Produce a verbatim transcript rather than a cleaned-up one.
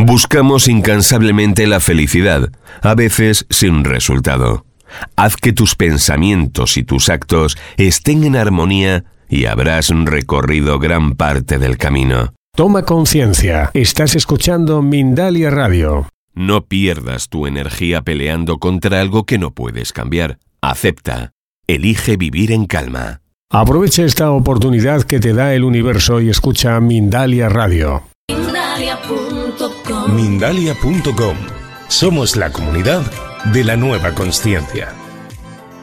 Buscamos incansablemente la felicidad, a veces sin resultado. Haz que tus pensamientos y tus actos estén en armonía y habrás recorrido gran parte del camino. Toma conciencia. Estás escuchando Mindalia Radio. No pierdas tu energía peleando contra algo que no puedes cambiar. Acepta. Elige vivir en calma. Aprovecha esta oportunidad que te da el universo y escucha Mindalia Radio. Mindalia punto com. Mindalia punto com. Somos la comunidad de la nueva consciencia.